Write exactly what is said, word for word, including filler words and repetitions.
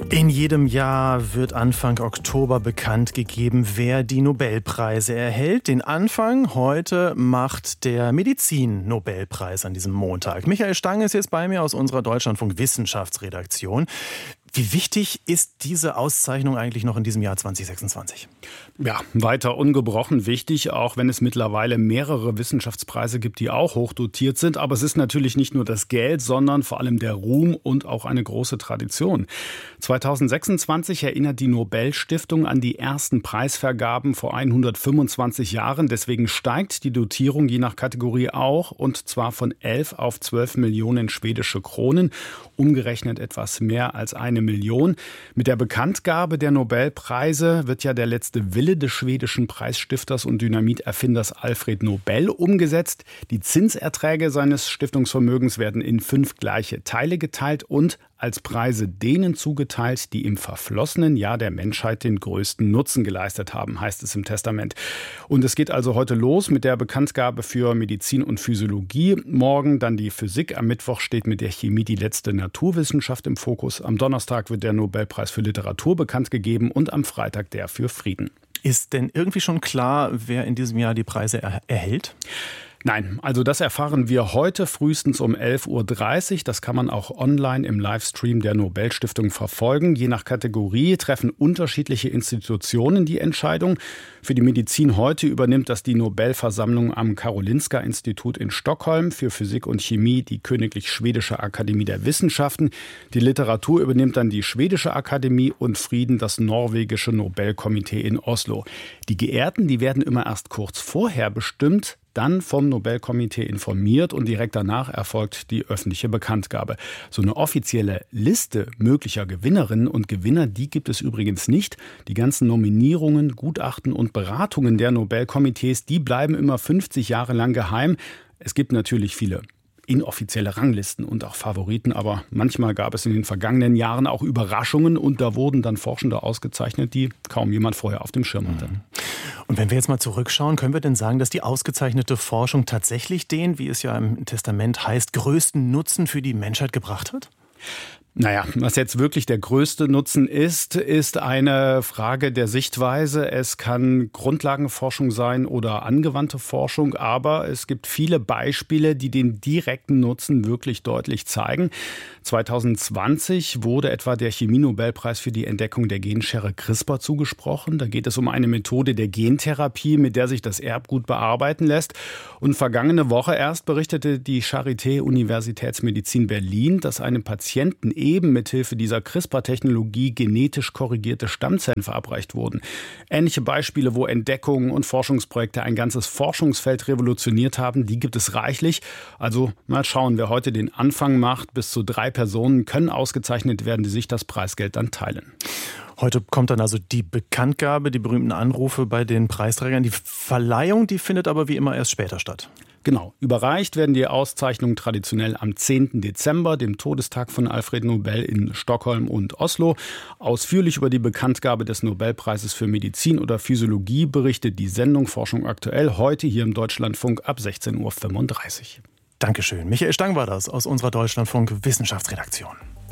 In jedem Jahr wird Anfang Oktober bekannt gegeben, wer die Nobelpreise erhält. Den Anfang heute macht der Medizin-Nobelpreis an diesem Montag. Michael Stange ist jetzt bei mir aus unserer Deutschlandfunk-Wissenschaftsredaktion. Wie wichtig ist diese Auszeichnung eigentlich noch in diesem Jahr zwanzig sechsundzwanzig? Ja, weiter ungebrochen wichtig, auch wenn es mittlerweile mehrere Wissenschaftspreise gibt, die auch hochdotiert sind. Aber es ist natürlich nicht nur das Geld, sondern vor allem der Ruhm und auch eine große Tradition. zwanzig sechsundzwanzig erinnert die Nobelstiftung an die ersten Preisvergaben vor hundertfünfundzwanzig Jahren. Deswegen steigt die Dotierung je nach Kategorie auch, und zwar von elf auf zwölf Millionen schwedische Kronen, umgerechnet etwas mehr als eine Million. Mit der Bekanntgabe der Nobelpreise wird ja der letzte Wille des schwedischen Preisstifters und Dynamiterfinders Alfred Nobel umgesetzt. Die Zinserträge seines Stiftungsvermögens werden in fünf gleiche Teile geteilt und als Preise denen zugeteilt, die im verflossenen Jahr der Menschheit den größten Nutzen geleistet haben, heißt es im Testament. Und es geht also heute los mit der Bekanntgabe für Medizin und Physiologie. Morgen dann die Physik. Am Mittwoch steht mit der Chemie die letzte Naturwissenschaft im Fokus. Am Donnerstag wird der Nobelpreis für Literatur bekannt gegeben und am Freitag der für Frieden. Ist denn irgendwie schon klar, wer in diesem Jahr die Preise er- erhält? Nein, also das erfahren wir heute frühestens um elf Uhr dreißig. Das kann man auch online im Livestream der Nobelstiftung verfolgen. Je nach Kategorie treffen unterschiedliche Institutionen die Entscheidung. Für die Medizin heute übernimmt das die Nobelversammlung am Karolinska-Institut in Stockholm. Für Physik und Chemie die Königlich Schwedische Akademie der Wissenschaften. Die Literatur übernimmt dann die Schwedische Akademie und Frieden das norwegische Nobelkomitee in Oslo. Die Geehrten, die werden immer erst kurz vorher bestimmt, dann vom Nobelkomitee informiert und direkt danach erfolgt die öffentliche Bekanntgabe. So eine offizielle Liste möglicher Gewinnerinnen und Gewinner, die gibt es übrigens nicht. Die ganzen Nominierungen, Gutachten und Beratungen der Nobelkomitees, die bleiben immer fünfzig Jahre lang geheim. Es gibt natürlich viele inoffizielle Ranglisten und auch Favoriten, aber manchmal gab es in den vergangenen Jahren auch Überraschungen und da wurden dann Forschende ausgezeichnet, die kaum jemand vorher auf dem Schirm hatte. Und wenn wir jetzt mal zurückschauen, können wir denn sagen, dass die ausgezeichnete Forschung tatsächlich den, wie es ja im Testament heißt, größten Nutzen für die Menschheit gebracht hat? Naja, was jetzt wirklich der größte Nutzen ist, ist eine Frage der Sichtweise. Es kann Grundlagenforschung sein oder angewandte Forschung, aber es gibt viele Beispiele, die den direkten Nutzen wirklich deutlich zeigen. zwanzig zwanzig wurde etwa der Chemie-Nobelpreis für die Entdeckung der Genschere CRISPR zugesprochen. Da geht es um eine Methode der Gentherapie, mit der sich das Erbgut bearbeiten lässt. Und vergangene Woche erst berichtete die Charité Universitätsmedizin Berlin, dass einem Patienten eben mithilfe dieser CRISPR-Technologie genetisch korrigierte Stammzellen verabreicht wurden. Ähnliche Beispiele, wo Entdeckungen und Forschungsprojekte ein ganzes Forschungsfeld revolutioniert haben, die gibt es reichlich. Also mal schauen, wer heute den Anfang macht. Bis zu drei Personen können ausgezeichnet werden, die sich das Preisgeld dann teilen. Heute kommt dann also die Bekanntgabe, die berühmten Anrufe bei den Preisträgern. Die Verleihung, die findet aber wie immer erst später statt. Genau. Überreicht werden die Auszeichnungen traditionell am zehnten Dezember, dem Todestag von Alfred Nobel in Stockholm und Oslo. Ausführlich über die Bekanntgabe des Nobelpreises für Medizin oder Physiologie berichtet die Sendung Forschung aktuell heute hier im Deutschlandfunk ab sechzehn Uhr fünfunddreißig. Dankeschön. Michael Stang war das aus unserer Deutschlandfunk Wissenschaftsredaktion.